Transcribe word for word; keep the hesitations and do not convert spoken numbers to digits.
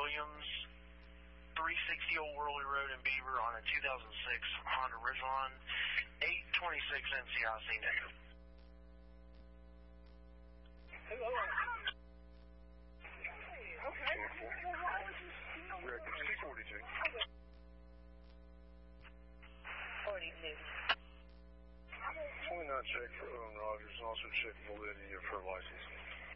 Williams, three sixty Old Worley Road in Beaver on a two thousand six Honda Ridgeline, eight twenty-six N C I C negative. Hello. Okay. Records two forty-two. forty-two. twenty-nine check for Owen Rogers and also check validity of her license.